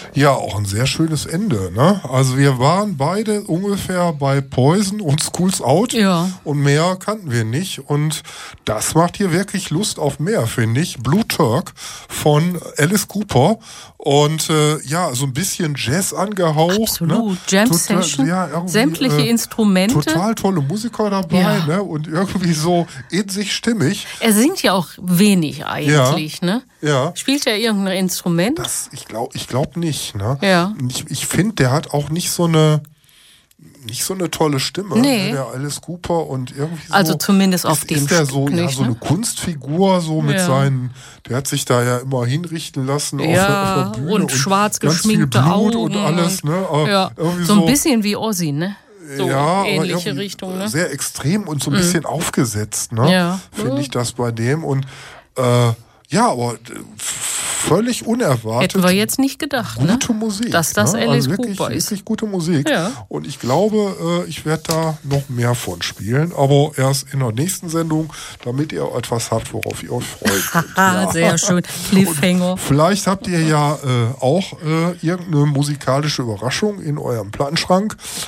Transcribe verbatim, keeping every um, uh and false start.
Ja, auch ein sehr schönes Ende, ne? Also wir waren beide ungefähr bei Poison und Schools Out Ja. und mehr kannten wir nicht und das macht hier wirklich Lust auf mehr, finde ich. Blue Turk von Alice Cooper und äh, ja, so ein bisschen Jazz angehaucht. Absolut, ne? Jam Total, Session, ja, irgendwie, sämtliche äh, Instrumente. Total tolle Musiker dabei, Ja. ne? Und irgendwie so in sich stimmig. Er singt ja auch wenig eigentlich, ne? Ja. Spielt er irgendein Instrument? Das, ich glaube ich glaub nicht, ne? Ja. Ich, ich finde, der hat auch nicht so eine nicht so eine tolle Stimme, Nee. ne, der Alice Cooper und irgendwie so. Also zumindest auf ist, dem ist der Stück so, ja, nicht, so eine ne? Kunstfigur, so mit Ja. seinen, der hat sich da ja immer hinrichten lassen auf, Ja, der, auf der Bühne und schwarz ganz viel geschminkte Blut Augen und alles, und- ne? Aber Ja. irgendwie So ein bisschen wie Ozzy, ne? So ja, aber ähnliche irgendwie Richtung, ne? sehr extrem und so ein bisschen aufgesetzt, ne? Ja. Finde ich das bei dem und äh, ja, aber äh, völlig unerwartet. Hätten wir jetzt nicht gedacht, ne? Gute Musik. Dass das ne? Alice also wirklich, Cooper ist. Wirklich gute Musik. Ja. Und ich glaube, äh, ich werde da noch mehr von spielen, aber erst in der nächsten Sendung, damit ihr etwas habt, worauf ihr euch freut. Ah, sehr schön. Cliffhanger. Vielleicht habt ihr ja äh, auch äh, irgendeine musikalische Überraschung in eurem Plattenschrank.